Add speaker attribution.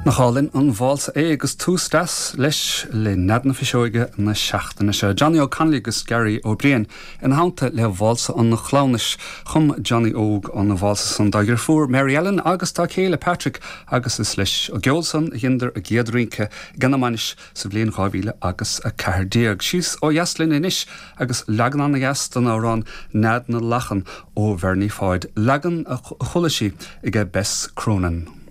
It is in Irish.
Speaker 1: Nachálinn an bháilsa agus tústas leis le neadna fiseoige na seachtaine se. Johnny O'Connelly agus Gary O'Brien in háanta le bháilsa an na chlánis chum Johnny Óg an na bháilsa san dagur fuair Mary Ellen agus tá chéile Patrick agus is leis ó geolsan a hinder a géadrínke ganamanis sa blion chábíle agus a cardíag. Sís ó jaslin inis agus legan an na gast an árán neadna lachan ó Verní fáid. Legan a cholasí ige bes Cronin.